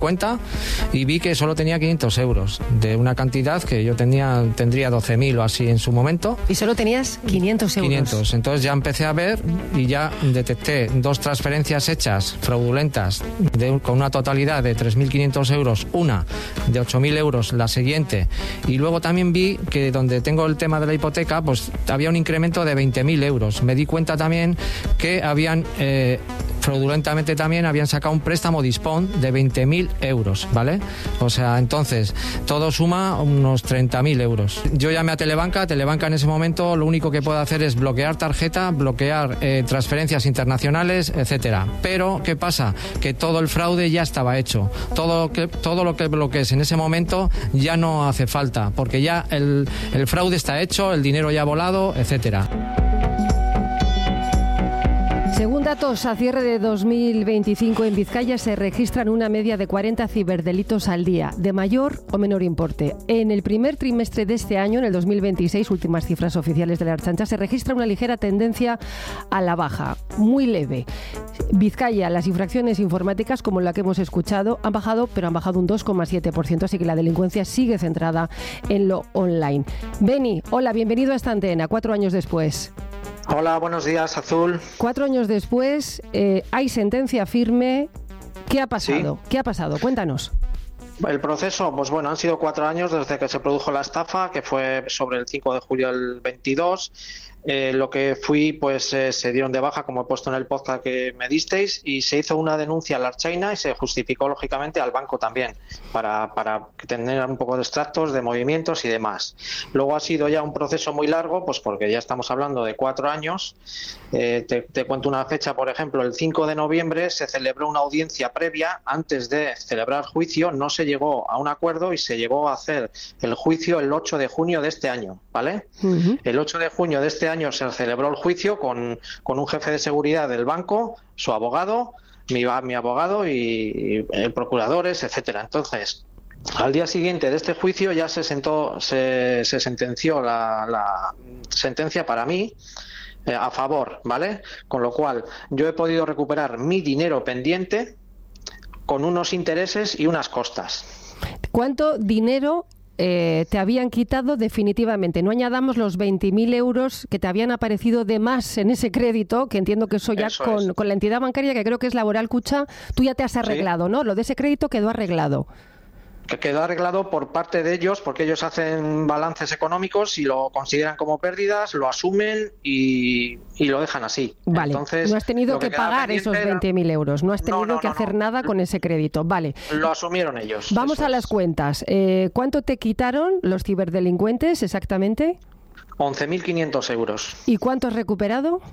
cuenta y vi que solo tenía 500 euros de una cantidad que yo tendría 12.000 o así en su momento. ¿Y solo tenías 500 euros? 500. Entonces ya empecé a ver y ya detecté 2 transferencias hechas fraudulentas con una totalidad de 3.500 euros, una de 8.000 euros, la siguiente. Y luego también vi que donde tengo el tema de la hipoteca, pues había un incremento de 20.000 euros. Me di cuenta también que habían fraudulentamente también habían sacado un préstamo Dispón de 20.000 euros, ¿vale? O sea, entonces, todo suma unos 30.000 euros. Yo llamé a Telebanca en ese momento lo único que puedo hacer es bloquear tarjeta, bloquear transferencias internacionales, etcétera. Pero, ¿qué pasa? Que todo el fraude ya estaba hecho. Todo lo que bloquees en ese momento ya no hace falta, porque ya el fraude está hecho, el dinero ya ha volado, etcétera. Según datos a cierre de 2025, en Vizcaya se registran una media de 40 ciberdelitos al día, de mayor o menor importe. En el primer trimestre de este año, en el 2026, últimas cifras oficiales de la Ertzaintza, se registra una ligera tendencia a la baja, muy leve. Vizcaya, las infracciones informáticas, como la que hemos escuchado, han bajado, pero han bajado un 2,7%, así que la delincuencia sigue centrada en lo online. Beni, hola, bienvenido a esta antena, 4 años después. Hola, buenos días, Azul. 4 años después, hay sentencia firme. ¿Qué ha pasado? ¿Sí? ¿Qué ha pasado? Cuéntanos. El proceso, pues bueno, han sido 4 años desde que se produjo la estafa, que fue sobre el 5 de julio del 22. Lo que fui, pues se dieron de baja, como he puesto en el podcast que me disteis, y se hizo una denuncia a la Ertzaintza y se justificó, lógicamente, al banco también, para tener un poco de extractos de movimientos y demás. Luego ha sido ya un proceso muy largo, pues porque ya estamos hablando de 4 años. Te cuento una fecha, por ejemplo, el 5 de noviembre se celebró una audiencia previa antes de celebrar juicio, no se llegó a un acuerdo y se llegó a hacer el juicio el 8 de junio de este año, ¿vale? Uh-huh. El 8 de junio de este año se celebró el juicio con un jefe de seguridad del banco, su abogado, mi abogado y procuradores, etcétera. Entonces, al día siguiente de este juicio ya se sentenció la sentencia para mí a favor, ¿vale? Con lo cual yo he podido recuperar mi dinero pendiente con unos intereses y unas costas. ¿Cuánto dinero te habían quitado definitivamente? No añadamos los 20.000 euros que te habían aparecido de más en ese crédito, que entiendo que eso ya con la entidad bancaria, que creo que es Laboral Kutxa, tú ya te has arreglado, ¿sí? ¿No? Lo de ese crédito quedó arreglado. Que quedó arreglado por parte de ellos, porque ellos hacen balances económicos y lo consideran como pérdidas, lo asumen y lo dejan así. Vale, entonces, no has tenido que pagar esos 20.000 euros, no has tenido que hacer nada con ese crédito. Vale. Lo asumieron ellos. Vamos a las cuentas. ¿Cuánto te quitaron los ciberdelincuentes exactamente? 11.500 euros. ¿Y cuánto has recuperado?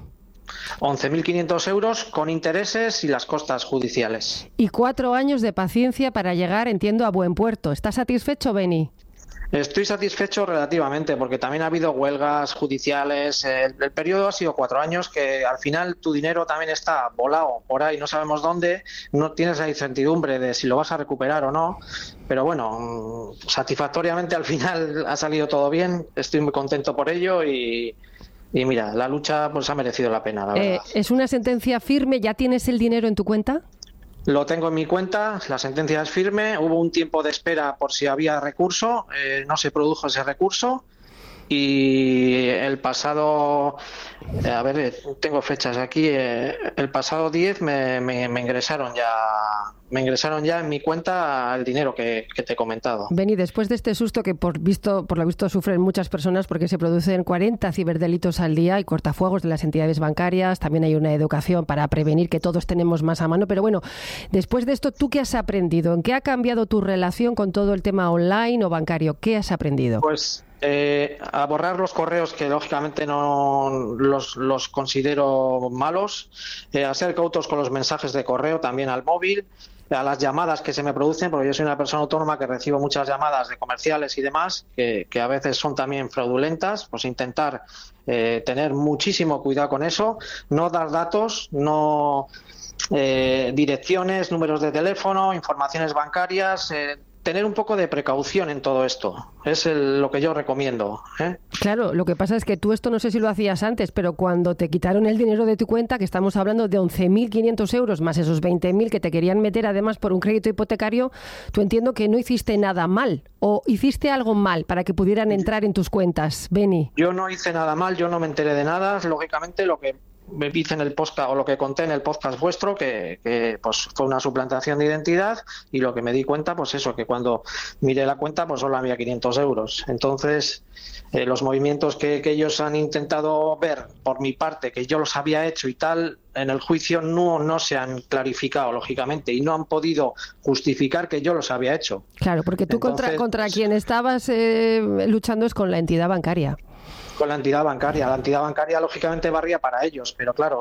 11.500 euros con intereses y las costas judiciales. Y 4 años de paciencia para llegar, entiendo, a buen puerto. ¿Estás satisfecho, Beni? Estoy satisfecho relativamente, porque también ha habido huelgas judiciales. El periodo ha sido 4 años, que al final tu dinero también está volado por ahí, no sabemos dónde, no tienes la incertidumbre de si lo vas a recuperar o no. Pero bueno, satisfactoriamente al final ha salido todo bien, estoy muy contento por ello y mira, la lucha pues ha merecido la pena, la verdad. ¿Es una sentencia firme? ¿Ya tienes el dinero en tu cuenta? Lo tengo en mi cuenta, la sentencia es firme. Hubo un tiempo de espera por si había recurso, no se produjo ese recurso. Y el pasado, tengo fechas aquí, el pasado 10 me ingresaron ya en mi cuenta el dinero que te he comentado. Beni, después de este susto que por lo visto sufren muchas personas, porque se producen 40 ciberdelitos al día y cortafuegos de las entidades bancarias, también hay una educación para prevenir que todos tenemos más a mano, pero bueno, después de esto, ¿tú qué has aprendido? ¿En qué ha cambiado tu relación con todo el tema online o bancario? ¿Qué has aprendido? Pues a borrar los correos que lógicamente no los considero malos, a ser cautos con los mensajes de correo también al móvil, a las llamadas que se me producen, porque yo soy una persona autónoma que recibo muchas llamadas de comerciales y demás, que a veces son también fraudulentas, pues intentar tener muchísimo cuidado con eso, no dar datos, no direcciones, números de teléfono, informaciones bancarias, tener un poco de precaución en todo esto. Es lo que yo recomiendo. Claro, lo que pasa es que tú esto no sé si lo hacías antes, pero cuando te quitaron el dinero de tu cuenta, que estamos hablando de 11.500 euros más esos 20.000 que te querían meter además por un crédito hipotecario, tú entiendo que no hiciste nada mal o hiciste algo mal para que pudieran entrar en tus cuentas, Beni. Yo no hice nada mal, yo no me enteré de nada. Lógicamente lo que me hice en el podcast o lo que conté en el podcast vuestro que pues fue una suplantación de identidad, y lo que me di cuenta pues eso, que cuando miré la cuenta pues solo había 500 euros. Entonces los movimientos que ellos han intentado ver por mi parte, que yo los había hecho y tal, en el juicio no se han clarificado lógicamente y no han podido justificar que yo los había hecho. Claro, porque tú contra quien estabas luchando es con la entidad bancaria. Con la entidad bancaria lógicamente barría para ellos, pero claro,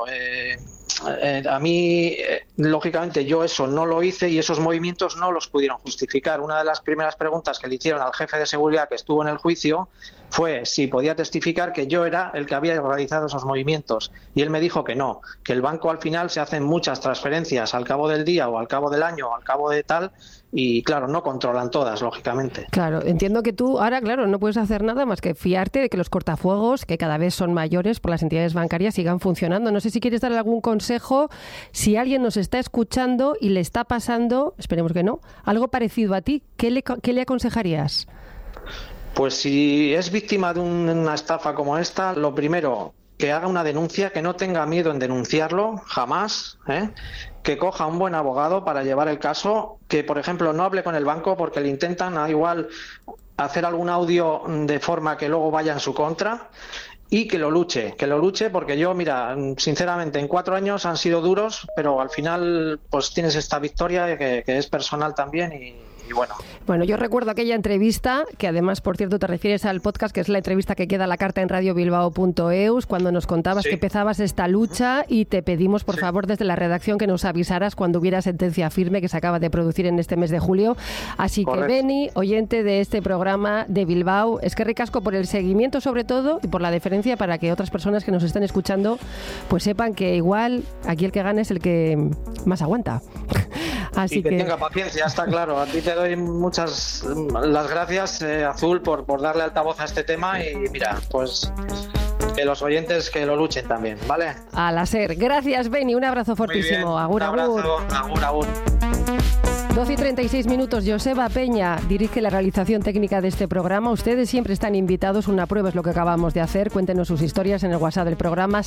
a mí lógicamente yo eso no lo hice y esos movimientos no los pudieron justificar. Una de las primeras preguntas que le hicieron al jefe de seguridad que estuvo en el juicio fue si podía testificar que yo era el que había realizado esos movimientos, y él me dijo que no, que el banco al final se hacen muchas transferencias al cabo del día o al cabo del año o al cabo de tal, y claro, no controlan todas, lógicamente. Claro, entiendo que tú ahora, claro, no puedes hacer nada más que fiarte de que los cortafuegos, que cada vez son mayores por las entidades bancarias, sigan funcionando. No sé si quieres darle algún consejo, si alguien nos está escuchando y le está pasando, esperemos que no, algo parecido a ti, ¿qué le aconsejarías? Pues si es víctima de una estafa como esta, lo primero, que haga una denuncia, que no tenga miedo en denunciarlo, jamás, que coja un buen abogado para llevar el caso, que por ejemplo no hable con el banco porque le intentan igual hacer algún audio de forma que luego vaya en su contra, y que lo luche porque yo, mira, sinceramente en 4 años han sido duros, pero al final pues tienes esta victoria que es personal también y bueno. Bueno, yo recuerdo aquella entrevista, que además, por cierto, te refieres al podcast, que es la entrevista que queda a la carta en radiobilbao.eus, cuando nos contabas que empezabas esta lucha y te pedimos, por favor, desde la redacción que nos avisaras cuando hubiera sentencia firme que se acaba de producir en este mes de julio. Así que, Beni, oyente de este programa de Bilbao, es que ricasco por el seguimiento sobre todo y por la deferencia para que otras personas que nos estén escuchando pues sepan que igual aquí el que gana es el que más aguanta. Así y que tenga paciencia, está claro. A ti te doy muchas las gracias, Azul, por darle altavoz a este tema, y mira, pues que los oyentes que lo luchen también, ¿vale? A la SER. Gracias, Beni, un abrazo fortísimo. Agur, un abrazo, agur. 12 y 36 minutos. Joseba Peña dirige la realización técnica de este programa. Ustedes siempre están invitados. Una prueba es lo que acabamos de hacer. Cuéntenos sus historias en el WhatsApp del programa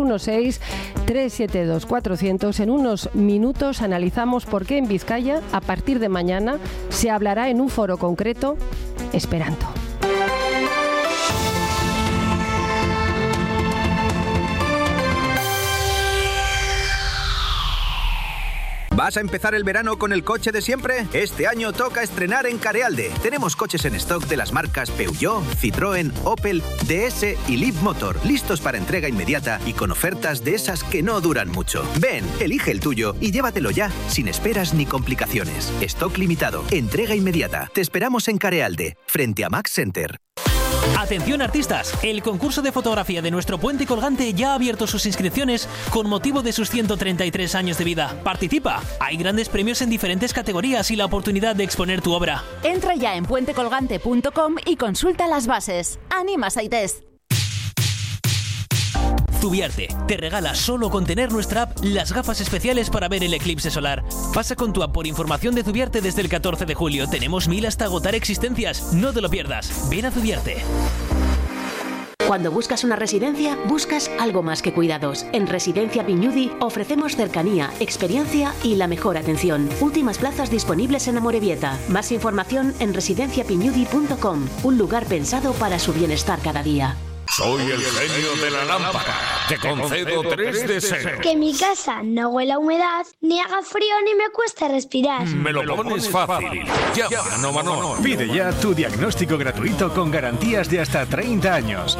616-372-400. En unos minutos analizamos por qué en Vizcaya, a partir de mañana, se hablará en un foro concreto Esperanto. ¿Vas a empezar el verano con el coche de siempre? Este año toca estrenar en Carealde. Tenemos coches en stock de las marcas Peugeot, Citroën, Opel, DS y Leapmotor, listos para entrega inmediata y con ofertas de esas que no duran mucho. Ven, elige el tuyo y llévatelo ya, sin esperas ni complicaciones. Stock limitado, entrega inmediata. Te esperamos en Carealde, frente a Max Center. Atención artistas, el concurso de fotografía de nuestro puente colgante ya ha abierto sus inscripciones con motivo de sus 133 años de vida. Participa, hay grandes premios en diferentes categorías y la oportunidad de exponer tu obra. Entra ya en puentecolgante.com y consulta las bases. ¡Anima Saites! Zubiarte te regala solo con tener nuestra app las gafas especiales para ver el eclipse solar. Pasa con tu app por información de Zubiarte desde el 14 de julio. Tenemos 1000 hasta agotar existencias. No te lo pierdas. Ven a Zubiarte. Cuando buscas una residencia, buscas algo más que cuidados. En Residencia Piñudi ofrecemos cercanía, experiencia y la mejor atención. Últimas plazas disponibles en Amorebieta. Más información en residenciapiñudi.com. Un lugar pensado para su bienestar cada día. Soy el genio de la lámpara. Te concedo 3 deseos. Que mi casa no huela a humedad, ni haga frío, ni me cueste respirar. Me lo pones fácil. Llama a Novanor. Pide ya tu diagnóstico gratuito con garantías de hasta 30 años.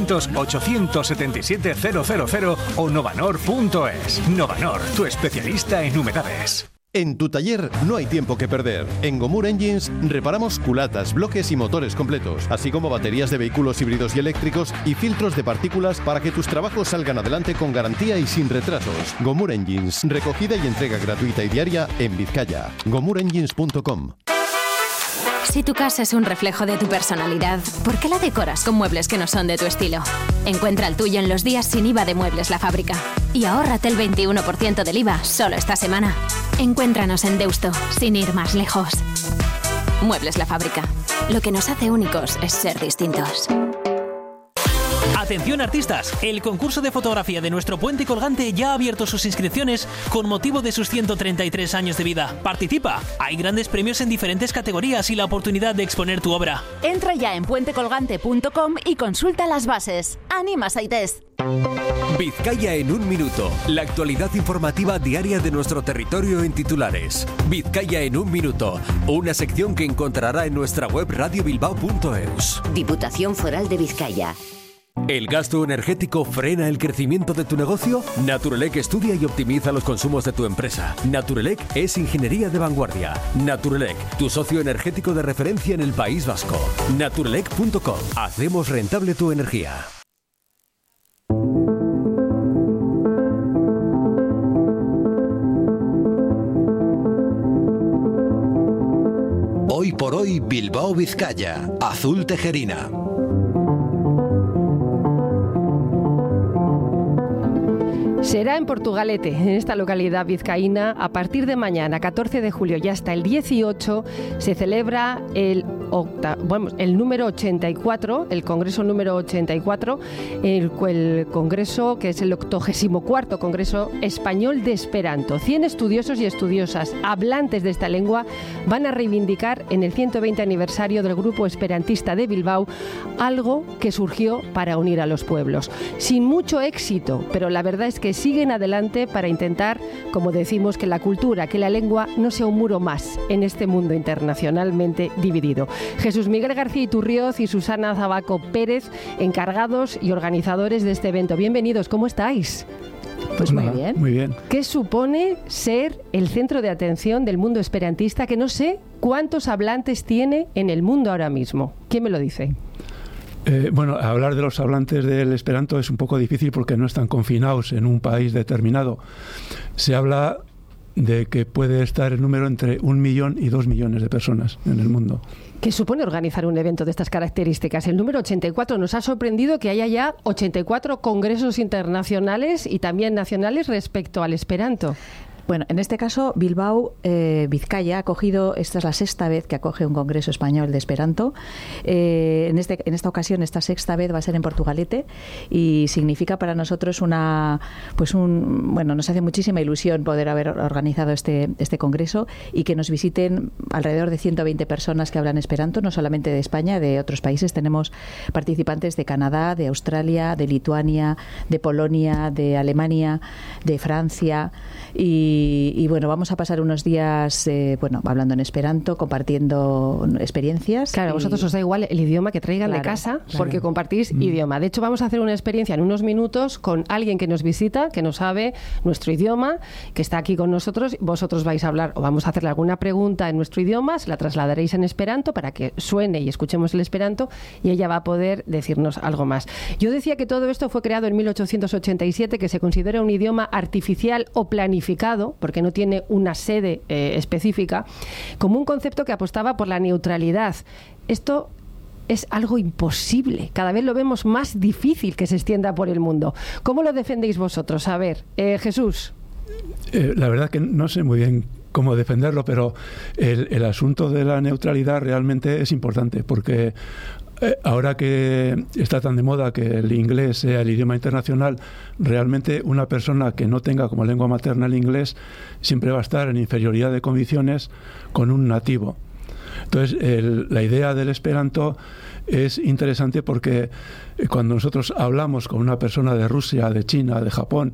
900-877-000 o novanor.es. Novanor, tu especialista en humedades. En tu taller no hay tiempo que perder. En Gomur Engines reparamos culatas, bloques y motores completos, así como baterías de vehículos híbridos y eléctricos y filtros de partículas para que tus trabajos salgan adelante con garantía y sin retrasos. Gomur Engines, recogida y entrega gratuita y diaria en Vizcaya. GomurEngines.com. Si tu casa es un reflejo de tu personalidad, ¿por qué la decoras con muebles que no son de tu estilo? Encuentra el tuyo en los días sin IVA de Muebles La Fábrica. Y ahórrate el 21% del IVA solo esta semana. Encuéntranos en Deusto, sin ir más lejos. Muebles La Fábrica. Lo que nos hace únicos es ser distintos. Atención artistas, el concurso de fotografía de nuestro puente colgante ya ha abierto sus inscripciones con motivo de sus 133 años de vida. Participa, hay grandes premios en diferentes categorías y la oportunidad de exponer tu obra. Entra ya en puentecolgante.com y consulta las bases. ¡Anima, Saités! Vizcaya en un minuto. La actualidad informativa diaria de nuestro territorio en titulares. Vizcaya en un minuto. Una sección que encontrará en nuestra web radiobilbao.eus. Diputación Foral de Vizcaya. ¿El gasto energético frena el crecimiento de tu negocio? Naturelec estudia y optimiza los consumos de tu empresa. Naturelec es ingeniería de vanguardia. Naturelec, tu socio energético de referencia en el País Vasco. Naturelec.com. Hacemos rentable tu energía. Hoy por hoy, Bilbao, Vizcaya. Azul Tejerina. Será en Portugalete, en esta localidad vizcaína, a partir de mañana, 14 de julio y hasta el 18, se celebra el número 84, el Congreso número 84, el Congreso que es el 84º Congreso Español de Esperanto. 100 estudiosos y estudiosas hablantes de esta lengua van a reivindicar en el 120 aniversario del Grupo Esperantista de Bilbao algo que surgió para unir a los pueblos. Sin mucho éxito, pero la verdad es que siguen adelante para intentar, como decimos, que la cultura, que la lengua no sea un muro más en este mundo internacionalmente dividido. Jesús Miguel García Iturrioz y Susana Zabaco Pérez, encargados y organizadores de este evento. Bienvenidos, ¿cómo estáis? Pues muy bien. Muy bien. ¿Qué supone ser el centro de atención del mundo esperantista, que no sé cuántos hablantes tiene en el mundo ahora mismo? ¿Quién me lo dice? Bueno, hablar de los hablantes del esperanto es un poco difícil porque no están confinados en un país determinado. Se habla de que puede estar el número entre 1 millón y 2 millones de personas en el mundo. ¿Qué supone organizar un evento de estas características? El número 84 nos ha sorprendido que haya ya 84 congresos internacionales y también nacionales respecto al esperanto. Bueno, en este caso, Bilbao, Vizcaya, ha acogido, esta es la sexta vez que acoge un congreso español de Esperanto. En esta ocasión, esta sexta vez va a ser en Portugalete y significa para nosotros nos hace muchísima ilusión poder haber organizado este congreso y que nos visiten alrededor de 120 personas que hablan Esperanto, no solamente de España, de otros países. Tenemos participantes de Canadá, de Australia, de Lituania, de Polonia, de Alemania, de Francia y bueno, vamos a pasar unos días hablando en Esperanto, compartiendo experiencias. Claro, a vosotros os da igual el idioma que traigan de casa, porque compartís idioma. De hecho, vamos a hacer una experiencia en unos minutos con alguien que nos visita, que no sabe nuestro idioma, que está aquí con nosotros. Vosotros vais a hablar o vamos a hacerle alguna pregunta en nuestro idioma, se la trasladaréis en esperanto para que suene y escuchemos el esperanto y ella va a poder decirnos algo más. Yo decía que todo esto fue creado en 1887, que se considera un idioma artificial o planificado, porque no tiene una sede específica, como un concepto que apostaba por la neutralidad. Esto es algo imposible. Cada vez lo vemos más difícil que se extienda por el mundo. ¿Cómo lo defendéis vosotros? A ver, Jesús. La verdad que no sé muy bien cómo defenderlo, pero el asunto de la neutralidad realmente es importante, porque ahora que está tan de moda que el inglés sea el idioma internacional, realmente una persona que no tenga como lengua materna el inglés siempre va a estar en inferioridad de condiciones con un nativo. Entonces, la idea del esperanto es interesante porque cuando nosotros hablamos con una persona de Rusia, de China, de Japón,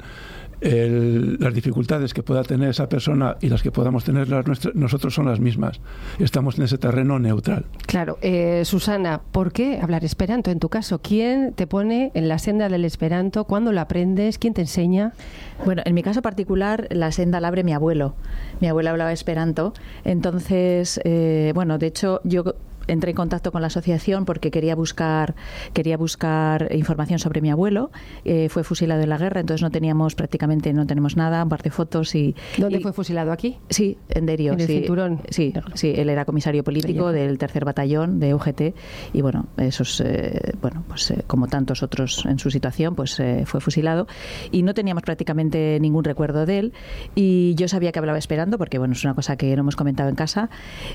las dificultades que pueda tener esa persona y las que podamos tener nosotros son las mismas. Estamos en ese terreno neutral. Claro. Susana, ¿por qué hablar esperanto en tu caso? ¿Quién te pone en la senda del esperanto? ¿Cuándo lo aprendes? ¿Quién te enseña? Bueno, en mi caso particular, la senda la abre mi abuelo. Mi abuelo hablaba esperanto. Entonces, de hecho, yo entré en contacto con la asociación porque quería buscar información sobre mi abuelo. Fue fusilado en la guerra, entonces no tenemos nada, un par de fotos. ¿Dónde fue fusilado? ¿Aquí? Sí, en Derio. ¿En el cinturón? Sí, él era comisario político del 3er Batallón de UGT y bueno, esos, como tantos otros en su situación, pues fue fusilado y no teníamos prácticamente ningún recuerdo de él y yo sabía que hablaba esperando porque bueno, es una cosa que no hemos comentado en casa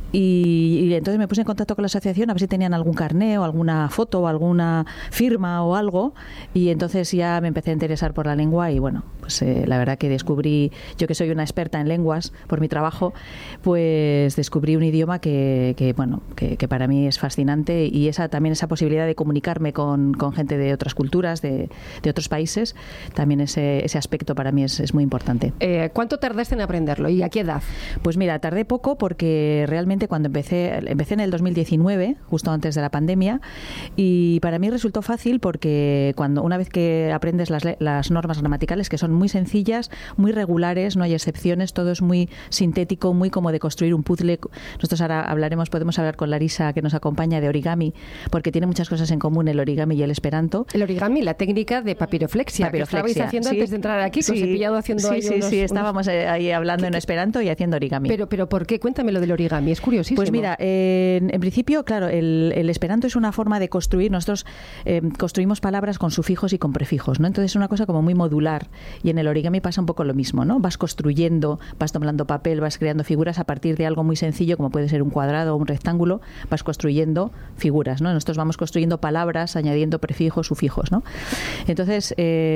y entonces me puse en contacto con la asociación a ver si tenían algún carné o alguna foto o alguna firma o algo y entonces ya me empecé a interesar por la lengua y bueno, pues la verdad que descubrí, yo que soy una experta en lenguas por mi trabajo, pues descubrí un idioma que para mí es fascinante y esa posibilidad de comunicarme con gente de otras culturas, de otros países, también ese aspecto para mí es muy importante. ¿Cuánto tardaste en aprenderlo y a qué edad? Pues mira, tardé poco porque realmente cuando empecé en el 2019, justo antes de la pandemia, y para mí resultó fácil porque una vez que aprendes las normas gramaticales, que son muy sencillas, muy regulares, no hay excepciones, todo es muy sintético, muy como de construir un puzzle. Nosotros ahora podemos hablar con Larisa, que nos acompaña, de origami, porque tiene muchas cosas en común el origami y el esperanto. El origami, la técnica de papiroflexia, que estabais haciendo antes de entrar aquí, que os he pillado haciendo ahí estábamos ahí hablando en esperanto y haciendo origami. Pero ¿por qué? Cuéntame lo del origami, es curiosísimo. Pues mira, en principio, claro, el esperanto es una forma de construir. Nosotros construimos palabras con sufijos y con prefijos, ¿no? Entonces es una cosa como muy modular y en el origami pasa un poco lo mismo, ¿no? Vas construyendo, vas doblando papel, vas creando figuras a partir de algo muy sencillo como puede ser un cuadrado o un rectángulo, vas construyendo figuras, ¿no? Nosotros vamos construyendo palabras añadiendo prefijos, sufijos, ¿no? Entonces,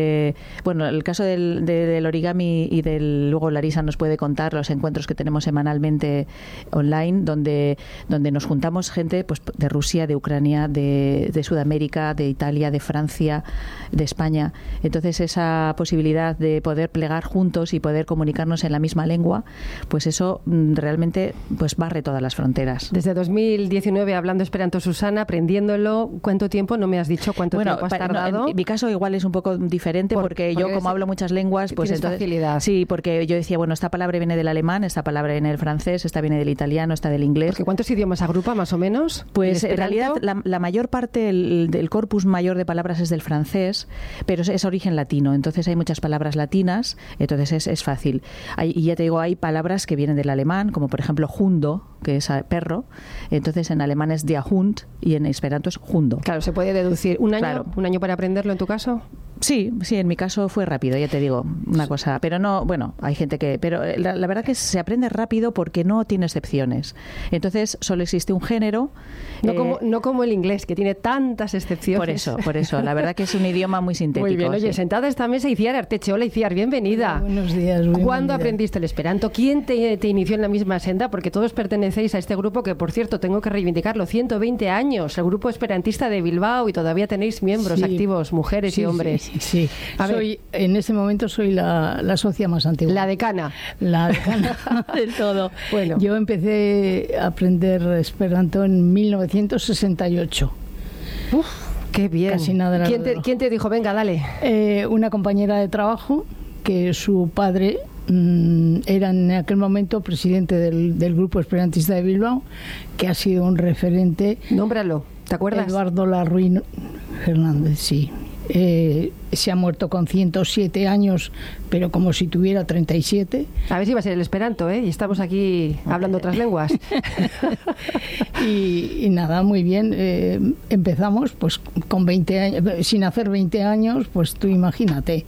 el caso del origami y luego Larisa nos puede contar los encuentros que tenemos semanalmente online donde nos juntamos gente pues de Rusia, de Ucrania, de Sudamérica, de Italia, de Francia, de España. Entonces esa posibilidad de poder plegar juntos y poder comunicarnos en la misma lengua, pues eso realmente pues barre todas las fronteras. Desde 2019 hablando esperanto, Susana, aprendiéndolo, ¿cuánto tiempo? No me has dicho cuánto tiempo has tardado. En mi caso igual es un poco diferente porque yo como hablo muchas lenguas, pues entonces facilidad. Sí, porque yo decía, bueno, esta palabra viene del alemán, esta palabra viene del francés, esta viene del italiano, esta del inglés. Porque ¿cuántos idiomas agrupa más o menos? Pues en realidad la mayor parte del corpus mayor de palabras es del francés, pero es origen latino, entonces hay muchas palabras latinas, entonces es fácil. Y ya te digo, hay palabras que vienen del alemán, como por ejemplo Hundo, que es perro, entonces en alemán es der Hund y en esperanto es Hundo. Claro, se puede deducir. ¿Un año? Claro. ¿Un año para aprenderlo en tu caso? Sí, en mi caso fue rápido, ya te digo, una cosa, pero no, bueno, hay gente que, pero la verdad que se aprende rápido porque no tiene excepciones. Entonces solo existe un género. No como el inglés, que tiene tantas excepciones. Por eso, la verdad que es un idioma muy sintético. Muy bien, oye, sentada a esta mesa Itziar Arteche. Hola Itziar, bienvenida. Hola, buenos días. ¿Cuándo aprendiste el esperanto? ¿Quién te inició en la misma senda? Porque todos pertenecéis a este grupo que, por cierto, tengo que reivindicarlo, 120 años, el grupo esperantista de Bilbao, y todavía tenéis miembros activos, mujeres y hombres. Sí. En ese momento soy la socia más antigua. La decana. La decana del todo. Bueno. Yo empecé a aprender esperanto en 1968. Uf, qué bien. Casi nada. ¿Quién te dijo, venga, dale? Una compañera de trabajo que su padre era en aquel momento presidente del grupo esperantista de Bilbao, que ha sido un referente. Nómbralo, ¿te acuerdas? Eduardo Larruín Fernández, sí. Se ha muerto con 107 años, pero como si tuviera 37. A ver si va a ser el esperanto, ¿eh? Y estamos aquí hablando otras lenguas. y nada, muy bien. Empezamos pues con 20 años, sin hacer 20 años, pues tú imagínate.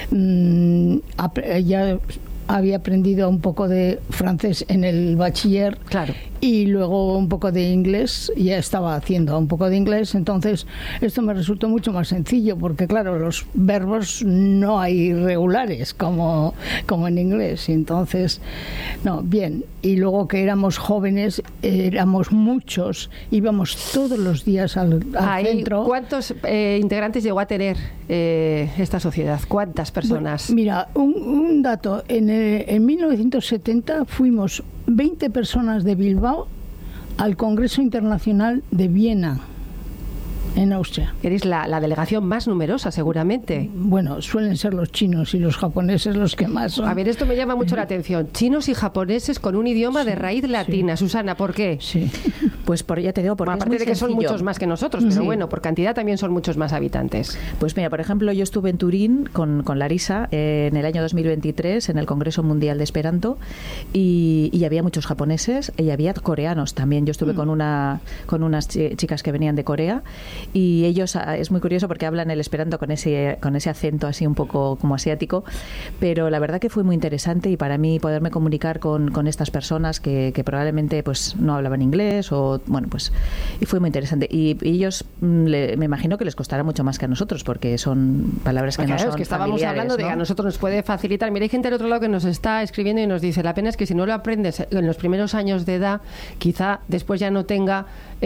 Ya había aprendido un poco de francés en el bachiller. Claro. Y luego un poco de inglés, ya estaba haciendo un poco de inglés, entonces esto me resultó mucho más sencillo, porque claro, los verbos no hay regulares como en inglés, y entonces, no, bien. Y luego que éramos jóvenes, éramos muchos, íbamos todos los días al centro. ¿Cuántos integrantes llegó a tener esta sociedad? ¿Cuántas personas? Bueno, mira, un dato, en 1970 fuimos 20 personas de Bilbao al Congreso Internacional de Viena, en Austria. Eres la delegación más numerosa, seguramente. Bueno, suelen ser los chinos y los japoneses los que más son. A ver, esto me llama mucho la atención. Chinos y japoneses con un idioma de raíz latina. Susana, ¿por qué? Sí. Pues ya te digo, porque aparte de que son muchos más que nosotros, pero bueno, por cantidad también son muchos más habitantes. Pues mira, por ejemplo, yo estuve en Turín con Larisa en el año 2023 en el Congreso Mundial de Esperanto y había muchos japoneses y había coreanos también. Yo estuve con unas chicas que venían de Corea y ellos, es muy curioso porque hablan el esperanto con ese acento así un poco como asiático, pero la verdad que fue muy interesante y para mí poderme comunicar con estas personas que probablemente pues no hablaban inglés y fue muy interesante y ellos me imagino que les costará mucho más que a nosotros porque son palabras que no son que estábamos hablando, ¿no? De que a nosotros nos puede facilitar. Mira, hay gente al otro lado que nos está escribiendo y nos dice, la pena es que si no lo aprendes en los primeros años de edad, quizá después ya no tenga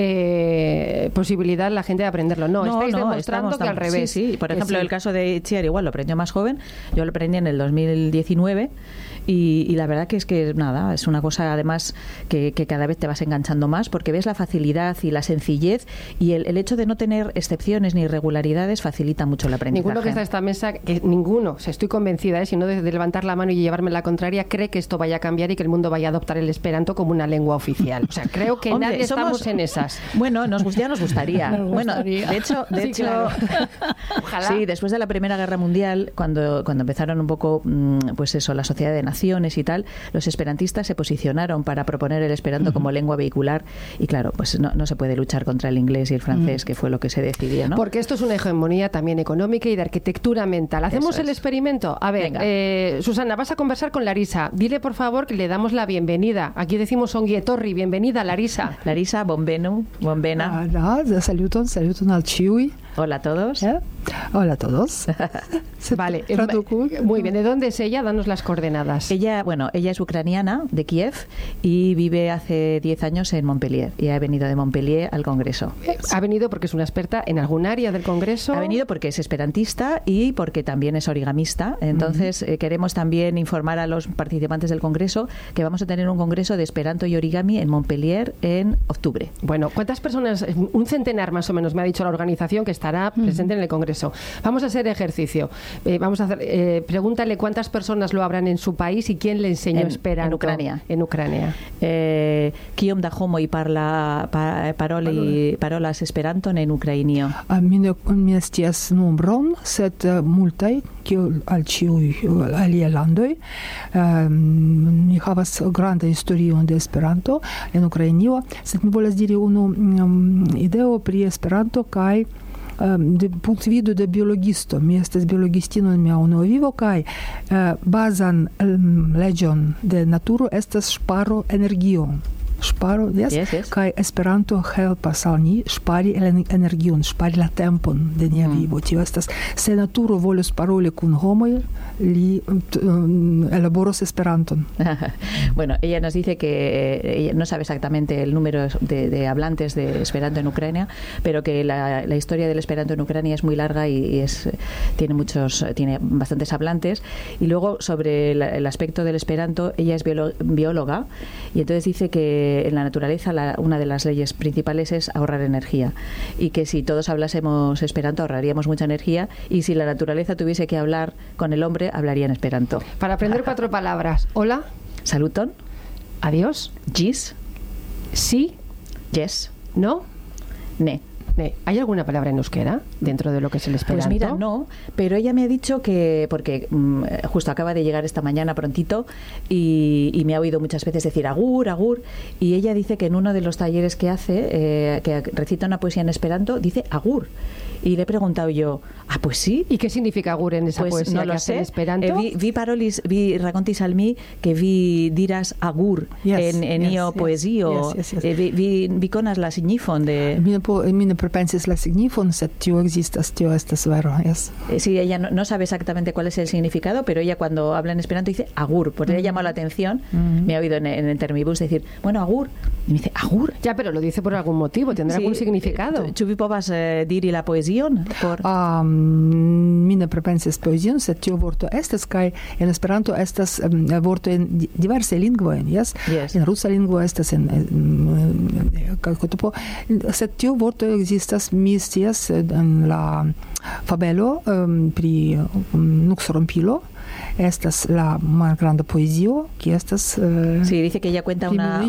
posibilidad la gente de aprenderlo. Estáis demostrando que al revés. Sí. Por ejemplo, el caso de Itziar igual lo aprendió más joven, yo lo aprendí en el 2019 y la verdad que es una cosa además que cada vez te vas enganchando más porque ves la facilidad y la sencillez y el hecho de no tener excepciones ni irregularidades facilita mucho el aprendizaje. Ninguno que está en esta mesa, estoy convencida, si no de levantar la mano y llevarme la contraria, cree que esto vaya a cambiar y que el mundo vaya a adoptar el esperanto como una lengua oficial. O sea, creo que nadie estamos en esas. Bueno, ya nos gustaría. Bueno, de hecho, claro. Ojalá. Sí, después de la Primera Guerra Mundial, cuando empezaron un poco, pues eso, la Sociedad de Naciones y tal, los esperantistas se posicionaron para proponer el esperanto como lengua vehicular y claro, pues no se puede luchar contra el inglés y el francés, que fue lo que se decidió, ¿no? Porque esto es una hegemonía también económica y de arquitectura mental. ¿Hacemos el experimento? A ver, Susana, vas a conversar con Larisa. Dile, por favor, que le damos la bienvenida. Aquí decimos ongi etorri. Bienvenida, Larisa. Larisa, bombena. Saluton al chiwi. Hola a todos. Hola a todos. Vale, muy bien. ¿De dónde es ella? Danos las coordenadas. Ella es ucraniana, de Kiev, y vive hace 10 años en Montpellier. Y ha venido de Montpellier al Congreso. ¿Ha venido porque es una experta en algún área del Congreso? Ha venido porque es esperantista y porque también es origamista. Entonces, queremos también informar a los participantes del Congreso que vamos a tener un Congreso de Esperanto y Origami en Montpellier en octubre. Bueno, ¿cuántas personas? Un centenar más o menos, me ha dicho la organización, que estará presente en el Congreso. Vamos a hacer ejercicio. Pregúntale cuántas personas lo habrán en su país y quién le enseñó esperanto. En Ucrania. Kiom da homoj parolas esperanton en ucrainio. Mes ties nombron, sed multaj kiel al ĉiuj aliaj landoj. Ni havas grandan historion de Esperanto en Ukrainio, sed mi volas diri unu ideo pri Esperanto kaj de punkt vido de biologisto. Mi estas biologistino en mia unua vivo kaj bazan leĝon de naturo estas ŝparo energion. Kaj Esperanto helpas al ni ŝpari energion, ŝpari la tempon de nia vivo. Tio estas, se naturo volos paroli kun homoj, li elaboros Esperanton. Bueno, ella nos dice que ella no sabe exactamente el número de hablantes de Esperanto en Ucrania, pero que la historia del Esperanto en Ucrania es muy larga y tiene bastantes hablantes. Y luego, sobre el aspecto del Esperanto, ella es bióloga y entonces dice que en la naturaleza una de las leyes principales es ahorrar energía y que si todos hablásemos Esperanto ahorraríamos mucha energía y si la naturaleza tuviese que hablar con el hombre hablaría en Esperanto. Para aprender 4 palabras. Hola. Saluton. Adiós. Gis. Sí. Yes. No. Ne. ¿Hay alguna palabra en euskera dentro de lo que es el esperanto? Pues mira, no, pero ella me ha dicho que, porque justo acaba de llegar esta mañana prontito y me ha oído muchas veces decir agur, agur, y ella dice que en uno de los talleres que hace, que recita una poesía en esperanto, dice agur. Y le he preguntado yo, pues sí. ¿Y qué significa agur en esa poesía no lo sé. En esperanto? Vi racontis al mi que vi diras agur en io poesio. Vi conas la signifon de... Mi ne pripensis la signifon, sed tio existas, tio estas vero. Sí, ella no sabe exactamente cuál es el significado, pero ella cuando habla en esperanto dice agur, porque le ha llamado la atención. Me ha oído en el Termibus decir, bueno, agur. Y me dice, agur. Ya, pero lo dice por algún motivo, tendrá algún significado. Ĉu vi povas diri la poezion? Mi ne pripensis poezion, sed tio vorto estas, kaj en Esperanto estas vorto en diversaj lingvoj, en rusa lingvo estas en sed tio vorto ekzistas, mi scias en la fabelo pri nuksrompilo, estas la más grande poesía que estas sí, dice que ella cuenta una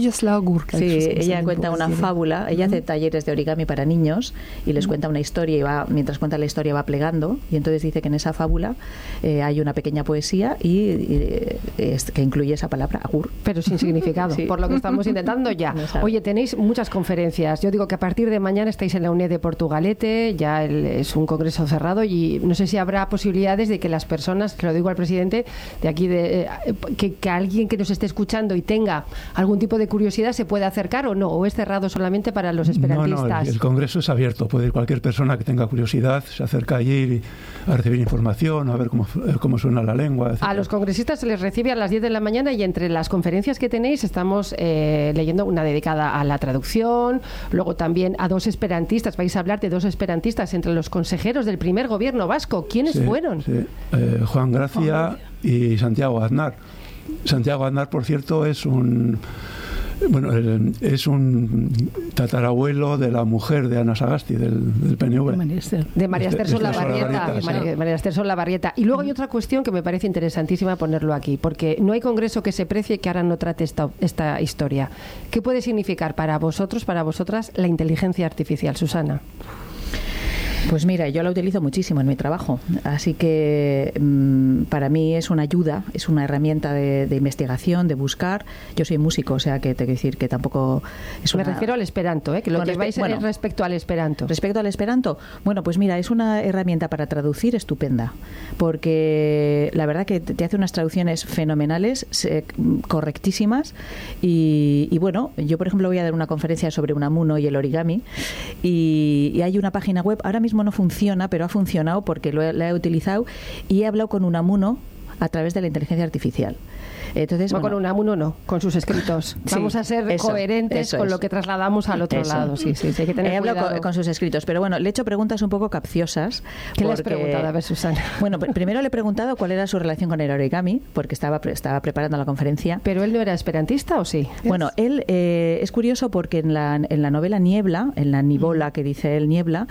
fábula. Ella hace talleres de origami para niños y les cuenta una historia y mientras cuenta la historia va plegando, y entonces dice que en esa fábula hay una pequeña poesía que incluye esa palabra agur, pero sin significado, sí. Por lo que estamos intentando ya. Oye, tenéis muchas conferencias. Yo digo que a partir de mañana estáis en la UNED de Portugalete, ya es un congreso cerrado, y no sé si habrá posibilidades de que las personas, que lo digo al presidente de aquí, que alguien que nos esté escuchando y tenga algún tipo de curiosidad se pueda acercar o no, o es cerrado solamente para los esperantistas. No, el congreso es abierto, puede ir cualquier persona que tenga curiosidad, se acerca allí a recibir información, a ver cómo suena la lengua, etc. A los congresistas se les recibe a las 10 de la mañana, y entre las conferencias que tenéis estamos leyendo una dedicada a la traducción, luego también a 2 esperantistas. Vais a hablar de 2 esperantistas entre los consejeros del primer gobierno vasco. ¿Quiénes fueron? Sí. Juan Gracia y Santiago Aznar. Santiago Aznar, por cierto, es un tatarabuelo de la mujer de Ana Sagasti, del PNV. De María Esther Solabarrieta. Y luego hay otra cuestión que me parece interesantísima ponerlo aquí, porque no hay congreso que se precie que ahora no trate esta historia. ¿Qué puede significar para vosotros, para vosotras, la inteligencia artificial, Susana? Pues mira, yo la utilizo muchísimo en mi trabajo, así que para mí es una ayuda, es una herramienta de investigación, de buscar. Yo soy músico, o sea que te quiero decir que tampoco es Me refiero al esperanto, que lo lleváis respecto al esperanto. Respecto al esperanto, bueno, pues mira, es una herramienta para traducir estupenda, porque la verdad que te hace unas traducciones fenomenales, correctísimas, y bueno, yo por ejemplo voy a dar una conferencia sobre Unamuno y el origami, y hay una página web, ahora mismo no funciona, pero ha funcionado porque la he utilizado y he hablado con Unamuno a través de la inteligencia artificial. Entonces, con Unamuno no, con sus escritos. Vamos a ser coherentes con lo que trasladamos al otro lado. Sí, hay que tener He hablado con sus escritos, pero bueno, le he hecho preguntas un poco capciosas. ¿Qué le has preguntado? A ver, Susana. Bueno, primero le he preguntado cuál era su relación con el origami, porque estaba preparando la conferencia. ¿Pero él no era esperantista o sí? Bueno, él es curioso porque en la novela Niebla, en la Nibola que dice él, Niebla,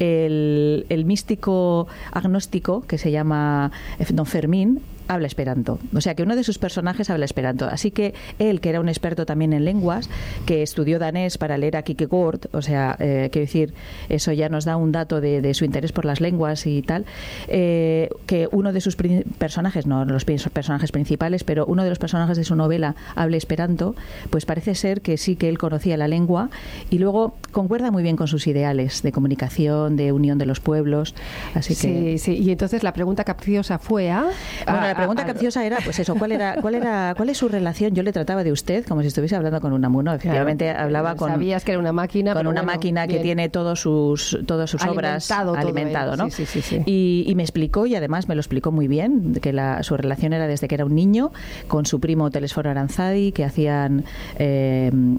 el místico agnóstico que se llama Don Fermín habla esperanto. O sea que uno de sus personajes habla esperanto. Así que él, que era un experto también en lenguas, que estudió danés para leer a Kierkegaard, o sea, quiero decir, eso ya nos da un dato de su interés por las lenguas y tal, que uno de sus personajes, no los personajes principales, pero uno de los personajes de su novela hable esperanto, pues parece ser que sí que él conocía la lengua y luego concuerda muy bien con sus ideales de comunicación, de unión de los pueblos. Así que... Sí. Y entonces la pregunta capciosa fue la pregunta capciosa era, pues eso, ¿cuál es su relación? Yo le trataba de usted como si estuviese hablando con Unamuno. Efectivamente, hablaba con... Sabías que era una máquina. Con una máquina que tiene todas sus obras alimentado, ¿no? Sí. Y me explicó, y además me lo explicó muy bien, que su relación era desde que era un niño con su primo Telesforo Aranzadi, que hacían en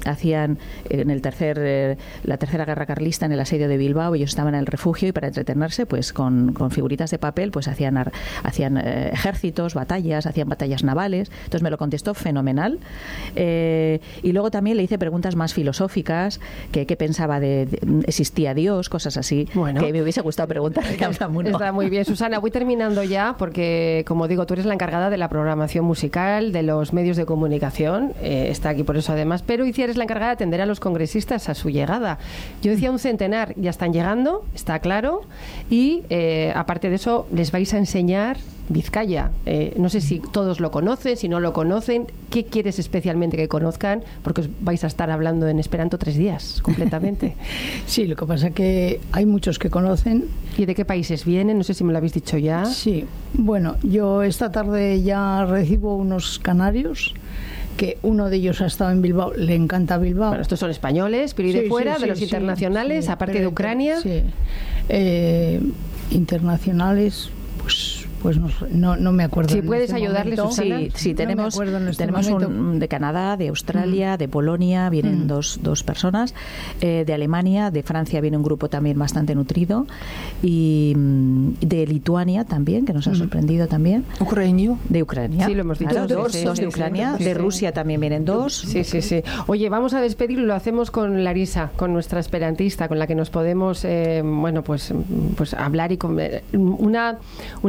la tercera guerra carlista, en el asedio de Bilbao. Ellos estaban en el refugio y para entretenerse, pues con figuritas de papel, pues hacían ejércitos, hacían batallas navales. Entonces me lo contestó fenomenal. Y luego también le hice preguntas más filosóficas, qué pensaba existía Dios, cosas así, que me hubiese gustado preguntarle a Unamuno. Está muy bien, Susana. Voy terminando ya porque, como digo, tú eres la encargada de la programación musical, de los medios de comunicación, está aquí por eso además, pero Iciar es la encargada de atender a los congresistas a su llegada. Yo decía un centenar, ya están llegando, está claro, y aparte de eso les vais a enseñar Vizcaya. No sé si todos lo conocen, si no lo conocen. ¿Qué quieres especialmente que conozcan? Porque os vais a estar hablando en esperanto 3 días, completamente. Sí, lo que pasa es que hay muchos que conocen. ¿Y de qué países vienen? No sé si me lo habéis dicho ya. Sí. Bueno, yo esta tarde ya recibo unos canarios, que uno de ellos ha estado en Bilbao, le encanta Bilbao. Bueno, estos son españoles, pero ¿y de fuera, de los internacionales, aparte de Ucrania? Sí. Internacionales, pues no me acuerdo. Si puedes ayudarles, Susana. Sí, tenemos un de Canadá, de Australia, de Polonia, vienen dos personas, de Alemania, de Francia viene un grupo también bastante nutrido, y de Lituania también, que nos ha sorprendido también. De Ucrania. Sí, lo hemos dicho. Dos de Ucrania, de Rusia también vienen 2. Sí. Oye, vamos a despedirlo, lo hacemos con Larisa, con nuestra esperantista, con la que nos podemos, pues hablar y con una pregunta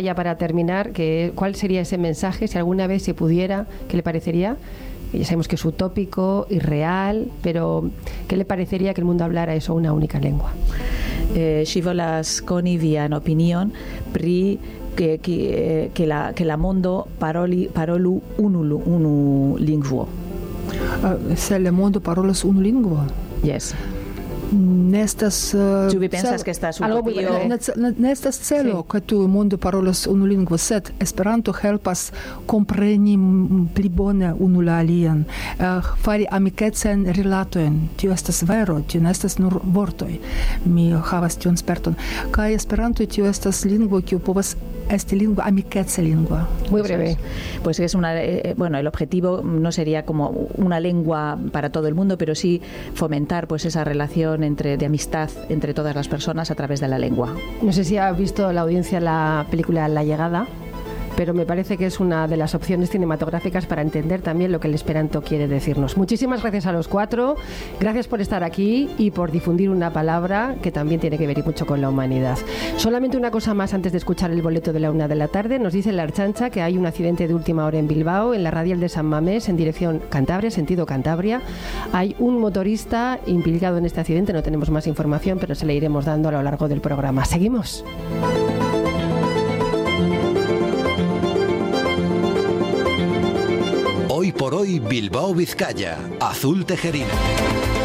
ya para terminar, ¿cuál sería ese mensaje, si alguna vez se pudiera, qué le parecería? Ya sabemos que es utópico, irreal, pero ¿qué le parecería que el mundo hablara eso una única lengua? Si volas conivian opinion pri que la mondo parolu unu lingvo. Se le mondo parolas unu lingvo? Yes. Nestas Ĉu vi pensas ke estas utopio? Nestas celo ke tu mondo parolas unu lingvo, sed Esperanto helpas kompreni pli bone unu la alian, fari amikecajn rilatojn. Tio estas vero, tio ne estas nur vortoj. Mi havas tion sperton. Kaj Esperanto tio estas lingvo kiu povas esti lingua amikeca lingua. Muy breve. Pues es bueno, el objetivo no sería como una lengua para todo el mundo, pero sí fomentar pues esa relación de amistad entre todas las personas a través de la lengua. No sé si ha visto la audiencia la película La Llegada, pero me parece que es una de las opciones cinematográficas para entender también lo que el esperanto quiere decirnos. Muchísimas gracias a los cuatro, gracias por estar aquí y por difundir una palabra que también tiene que ver y mucho con la humanidad. Solamente una cosa más antes de escuchar el boleto de la 1 de la tarde. Nos dice la Archancha que hay un accidente de última hora en Bilbao, en la radial de San Mamés, en dirección Cantabria, sentido Cantabria. Hay un motorista implicado en este accidente, no tenemos más información, pero se le iremos dando a lo largo del programa. Seguimos. Hoy por hoy, Bilbao, Vizcaya. Azul Tejerina.